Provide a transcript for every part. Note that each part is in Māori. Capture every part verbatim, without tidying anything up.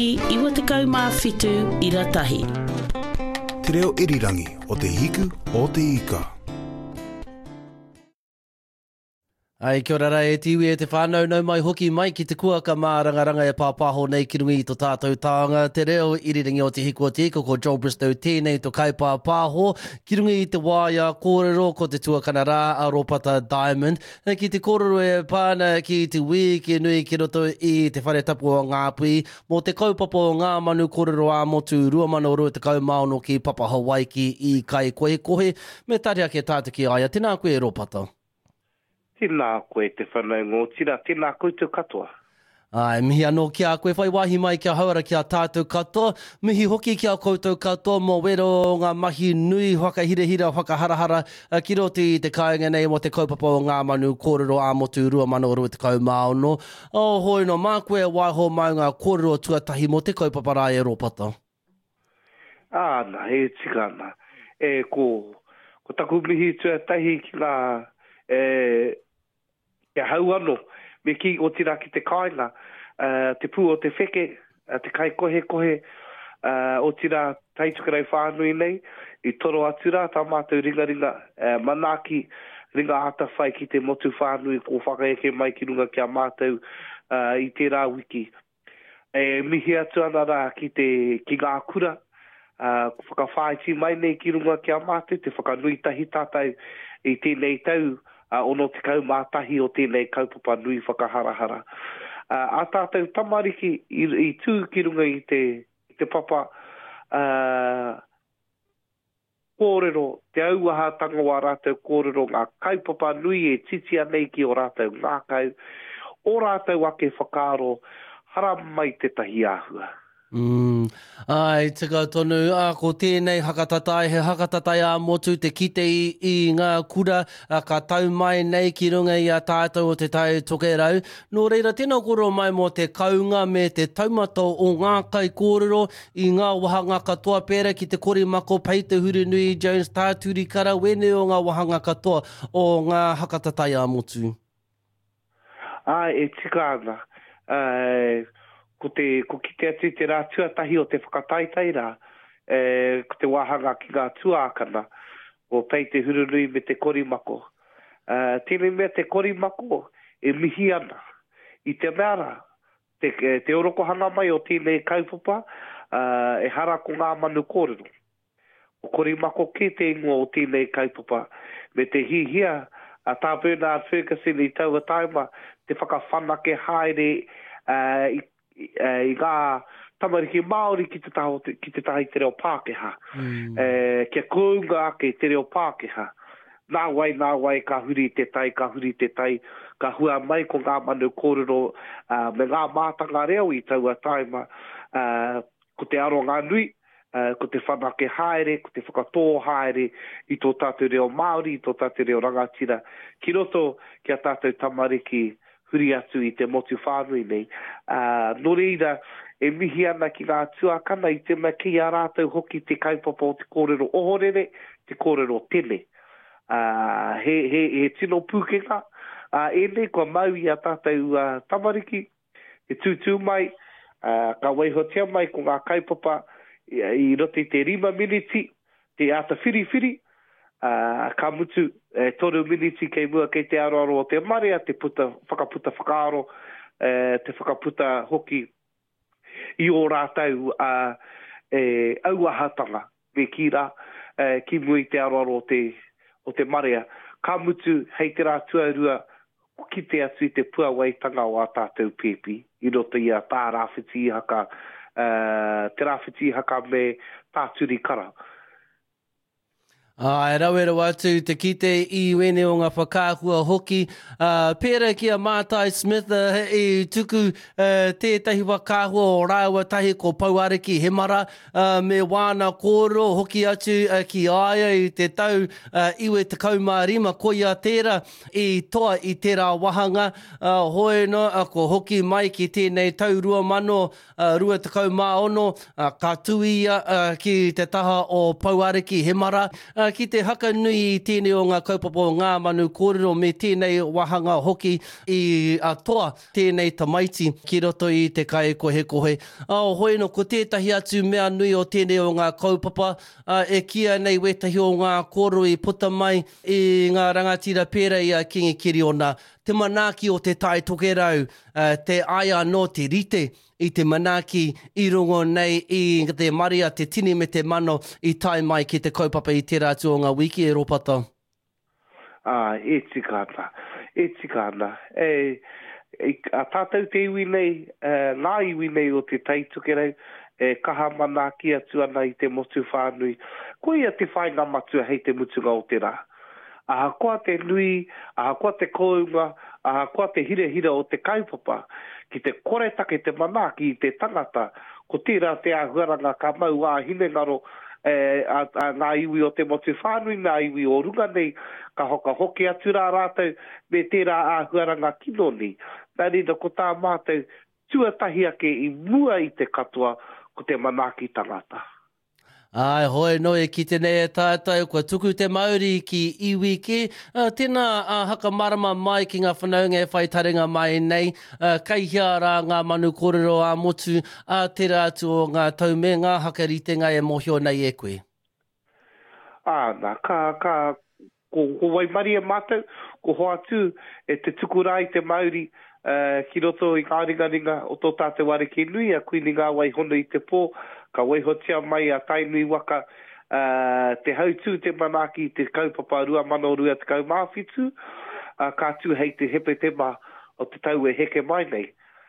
Iwa te kau mā whitu i ratahi. Te reo irirangi o te hiku o te ika. Ai, kia ora rā e tiwi e te whānau nau mai hoki mai ki te kuaka mā rangaranga e pāpāho nei ki rungi i tō tātou tāonga. Te reo irirangi o te hiku o te ika ko Joel Bristow tēnei tō kai pāpāho. Ki rungi i te wāia kōrero ko te tuakana rā a Ropata Diamond. Ki te kōrero e pāna ki te wiki nui ki roto i te whare tapu o Ngāpui. Mō te kaupapa o ngā manu kōrero a motu rua mano rua te kaumaono ki Papa Hawaiki i kai koe kohe. Me tari ake tātu ki aia. Tēnā koe Ropata. Tēnā koe te whanau ngō tira, tēnā koe te katoa. Ai, mihi anō kia koe whai wahi mai kia hauara kia tātou katoa. Mihi hoki kia koutou katoa mō wero ngā mahi nui whakahirehira, whakaharahara ki roti i te kāinga nei mo te kaupapa o ngā manu kōrero a motu rua mano rua te kaumaono. O hoi no, mā koe waiho mai ngā kōrero tuatahi mo te kaupapa rā e Ropata. Āna, he tigana. E ko, ko taku mihi tuatahi ki ngā... E, Kia hau anō, me ki o tira ki te kāinga, uh, te pū o te wheke, uh, te kai kohe kohe, uh, o tira taitukarau whānui nei, i toro atura, tā mātou ringa ringa, uh, manaki ringa ata whai ki te motu whānui, ko whakaeke mai ki runga kia mātou uh, i tērā wiki. E mihi atu ana rā ki te ki ngā kura, uh, whakawhaiti mai nei ki runga kia mātou, te whakanui tahi tātou i tēnei tau, Uh, ono te kau mātahi o tēnei kaupapa nui whakaharahara. Uh, a tātou tamariki i, i tū ki runga i te, i te papa uh, kōrero, te auaha tanga o rātou kōrero, ngā kaupapa nui e titia nei ki o rātou ngā kau, o rātou ake whakaro, hara mai te tahi āhua. Mm. Ai, tika tonu, a ko tēnei hakatatai, he hakatatai a motu te kite i, i ngā kura, a ka tau mai nei ki runga i a tātou o te tai tokerau. Nō reira, tēnā koro mai mo te kaunga me te taumata o ngā kai kōrero i ngā wahanga katoa pēra ki te korimako pei te huru nui Jones tāturi kara, wene o ngā wahanga katoa o ngā hakatatai a motu. Ai, e tika ana. Ai... Ko, te, ko ki te atu te rā tuatahi o te whakataitai rā, e, ko te wahanga ki ngā tuākana, o pei te hurunui me te korimako. E, tēnei mea te korimako e mihi ana. I te mea te, te orokohanga mai o tēnei kaupapa, e, e hara ko ngā manu kōrero. O korimako ke te ingoa o tēnei kaupapa, me te hihia, a tā Bernard Ferguson i taua taima, te whakawhanake haere uh, i Uh, i ngā tamariki Māori ki te, taho, ki te tahi te reo Pākehā. Mm. Uh, kia kounga ake te reo Pākehā. Nā wai, nā wai, ka huri te tai, ka huri te tai, ka hua mai ko ngā manu kōrero uh, me ngā mātanga reo i taua taima. Uh, ko te aro ngā nui, uh, ko te whanake haere, ko te whakatō haere i tō tātou reo Māori, i tō tātou reo rangatira. Ki roto kia tātou tamariki huri atu i te motu whānui nei. Uh, no reira, e mihi ana ki ngā tuakana i te maki a rātou hoki te kaupapa o te kōrero ohorere, te kōrero tene. Uh, he, he, he tino pūkenga. Uh, e nei kua mau i a tātou uh, tamariki, e tūtū mai, uh, ka waihotea mai ko ngā kaupapa i, i roti te rima miniti, te ata whiri whiri, Uh, ka mutu e toru miniti kei mua kei te aroaro o te marea, te puta, whakaputa whakaaro, uh, te whakaputa hoki i o rātau uh, e, auahatanga me ki rā, uh, ki mua i te aroaro o te, o te marea. Ka mutu hei te rā tuarua ki te atu i te puawaitanga o a tātou pepi, i roto i a tā rāwhiti haka, uh, te rāwhiti haka me tāturi kara. Ai, rawera watu te kite i wene o ngā whakāhua hoki. Uh, pēra kia Mātai Smith uh, i tuku uh, tētahi whakāhua o rāua tahi ko Pauariki Hemara uh, me wāna kōro hoki atu uh, ki aia i te tau uh, iwe te kaumārima koia tērā i toa i tērā wahanga. Uh, hoi no, uh, ko hoki mai ki tēnei tau rua mano, uh, rua te kaumāono, uh, ka tuia uh, ki te taha o Pauariki Hemara. Uh, ki te haka nui i tēnei o ngā kaupapa o ngā manu kōrero me tēnei wahanga hoki i a toa tēnei tamaiti ki roto i te kai kohe kohe. Uh, hoi no, ko tētahi atu mea nui o tēnei o ngā kaupapa uh, e kia nei wetahi o ngā kōrero i puta mai i ngā rangatira pēra i a kingi kiri ona. Te manaki o te tai tokerau, uh, te aia no te rite i te manaki i rungo nei i te maria, te tini me te mano i tai mai ki te kaupapa i te rātu o ngā wiki e ropata. Ah, e tikana, e tikana. E, e, a tātou te iwi nei, uh, ngā iwi nei o te tai tokerau, e kaha manaki atu ana i te motu whānui. Ko ia te whainga matua hei te mutunga o te rā. Aha koa te nui, aha koa te kounga, aha koa te hira-hira o te kaupapa, ki te koretake te manaki i te tangata, ko tērā te ahuaranga ka mau a hine ngaro e, a, a, ngā iwi o te motu whānui, ngā iwi o runga nei, ka hoka hoki atu rā rātou, me tērā ahuaranga kino ni. Nā rina ko tā mātou, tuatahi ake i mua i te katoa ko te manaki tangata. Ai, hoi noe ki tenei e tātou, kua tuku te mauri ki iwi ki. Uh, tēnā uh, haka marama mai ki ngā whanaunga e whai taringa mai nei. Uh, kai hia rā ngā manu kōrero a motu a te rātu o ngā taume, ngā hakaritenga e mohio nei e koe. Ah, nā, ka, ka, ko, ko waimari e mātou, ko hoa tū, e te tuku rā i te mauri, uh, ki roto i ngā ringa-ringa o tō tātou ware ki nui, a kui ni ngā wai hono i te pō, ka waihotia mai a tainui waka uh, te hautū te manaki te kaupapa rua mano rua te kaumāwhitu, uh, ka tū hei te hepe te mā o te tau e heke mai nei.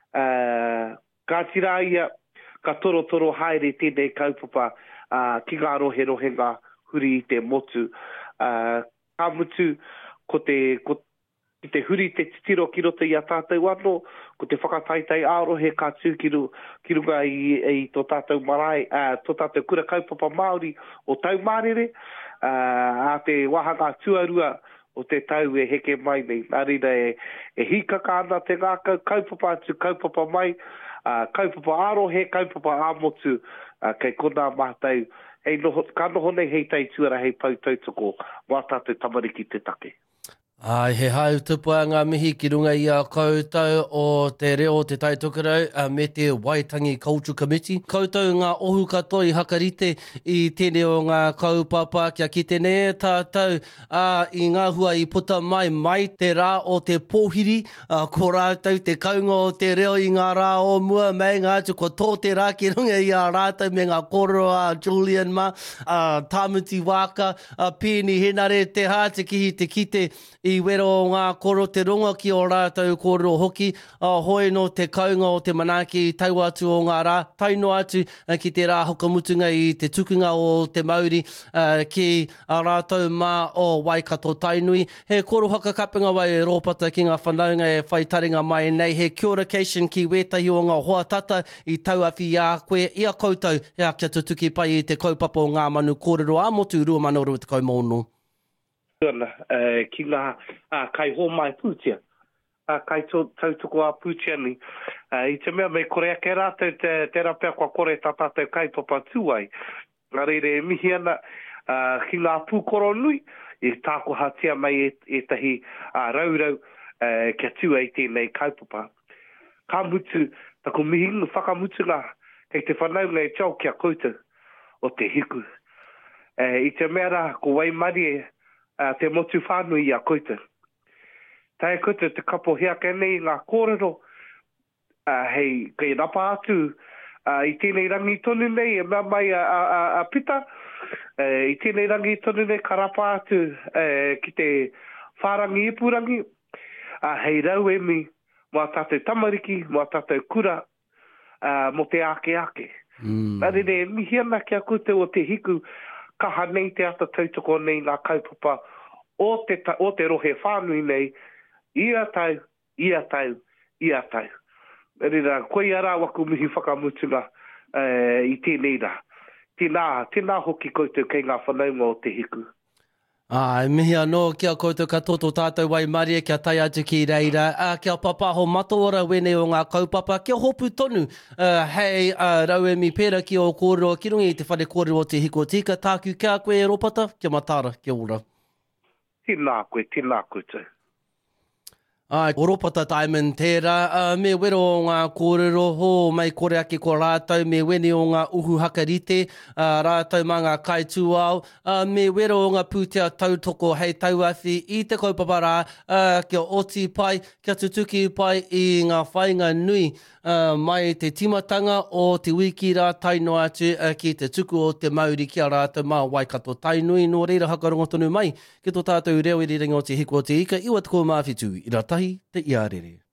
Uh, ka tira ia ka toro toro haere tēnei kaupapa uh, ki ngā rohe rohenga huri i te motu. Uh, ka mutu ko te, ko, ki te huri te titiro ki roto i a tātou anō, ko te whakataitai ārohe ka tū ki, ru, ki runga i, i tō tātou marae, uh, tō tātou kura kaupapa Māori o tau mārere, uh, a te wahanga tuarua o te tau e heke mai nei. Nā rina e, e hikaka ana te ngā kaupapa atu, kaupapa mai, uh, kaupapa ārohe, kaupapa āmotu, uh, kei kona mātou, hei noho, ka noho nei hei tei tuara hei pau tautoko, wā tātou tamariki te take. Ai, he hau tupua ngā mihi ki runga i a koutou o te reo te taitokerau uh, me te Waitangi Culture Committee. Koutou ngā ohu katoa i hakarite i tēnei o ngā kaupapa kia ki tēnei tātou uh, i ngā hua i puta mai mai te rā o te pōhiri, uh, ko rātou te kaunga o te reo i ngā rā o mua mei ngā atu ko tō te rā ki runga i a rātou me ngā kōrero a Julian ma, uh, Tāmuti Waka, uh, Pēni Henare te hā te kihi te kite i wero o ngā koro te ronga ki o rātou kōrero hoki, uh, hoi no te kaunga o te manaki tau atu o ngā rā, taino atu uh, ki te rā hokamutunga i te tukunga o te Māori uh, ki a rātou mā o Waikato Tainui. He koro haka kapinga wai e rōpata ki ngā whanaunga e whai taringa mai nei, he kia ora kation ki wētahi o ngā hoa tata i tau awhi i a koe, i a koutou, e a kia tutuki pai i te kaupapa o ngā manu kōrero a motu rua mano rua te kaumono. Uh, ki ngā uh, kai hō mai pūtia, uh, kai tautoko a pūtia ni. Uh, I te mea mei korea ke rātou te, te rapea kua kore tā tātou kaipapa tūai. Ngā reire e mihi ana uh, ki ngā pūkoro nui, i tāko hatia mai e, e tahi uh, raurau uh, kia tua i tēnei kaipapa. Ka mutu, tako mihi ngu whakamutunga, kei te whanaunga e tau kia koutou o te hiku. Uh, I te mea rā, ko waimari e, Uh, te motu whānui i a koita. Tai koita te kapo heaka nei ngā kōrero, uh, hei kei rapa atu, uh, i tēnei rangi tonu nei, e mea mai a, a, a pita, uh, i tēnei rangi tonu nei ka rapa atu, uh, ki te whārangi ipurangi, uh, hei rau e mi, mua tātou tamariki, mua tātou kura, uh, mo te ake ake. Mm. Nā rere, mihi ana kia koita o te hiku, kaha nei te ata tautoko nei ngā kaupapa o te, ta, o te rohe whānui nei, ia tau, ia tau, ia tau. Rira, koe ara waku mihi whakamutunga uh, i tēnei rā. Tēnā, tēnā hoki koutou kei ngā whanaunga o te hiku. Ai, mihi anō kia koutou katoto tātou wai maria kia tai atu ki reira. Uh, kia papaho mataora wene o ngā kaupapa. Kia hopu tonu. Uh, hei, uh, rauemi pēra ki o kōrero ki rungi i te whare kōrero o te hiko tika. Tāku kia koe e ropata. Kia matara, kia ora. Tīnā koe, tīnā koe tau. Ai, o ropata Diamond tērā, uh, me wero o ngā kōrero, ho mai kore ake ko rātou, me wene o ngā uhu hakarite, uh, rātou mā ngā kaitūao, uh, me wero o ngā pūtea tautoko hei tauawhi i te kaupapa rā, uh, kia oti pai, kia tutuki pai i ngā whainga nui, uh, mai te timatanga o te wiki rā taino atu uh, ki te tuku o te Māori kia rātou mā Waikato tainui, no reira hakarongo tonu mai, ki tō tātou reo i ringa o te hiko o te ika, iwa te ko mawhitu, i ratahi te iarere.